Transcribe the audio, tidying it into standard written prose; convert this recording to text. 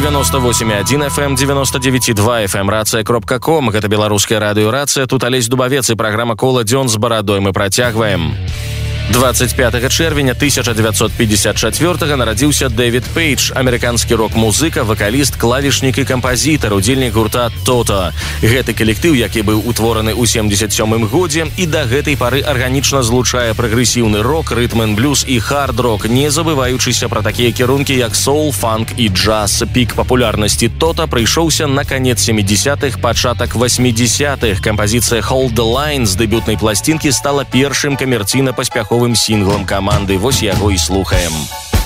98,1 FM, 99,2 FM, рация.ком. Гэта беларуская радыёрацыя. Тут Алесь Дубавец і праграма «Кола дзён з барадой». Мы працягваем. 25 чэрвеня 1954 нарадзіўся Дэвід Пейдж, амерыканскі рок-музыка, вакаліст, клавішнік і кампазітар, удзельнік гурта «Тото». Гэты калектыў, які быў утвораны ў 77-м годзе і да гэтай пары арганічна злучае прагрэсіўны рок, рытм-н-блюз і хард-рок, не забываючыся пра такія кірункі, як соул, фанк і джаз. Пік папулярнасці «Тото» прыйшоўся на канец 70-х, пачатак 80-х. Кампазіцыя «Hold the Line» з дэбютнай пласцінкі стала першым камерцыйна паспяховым сінглам каманды. Вось яго і слухаем.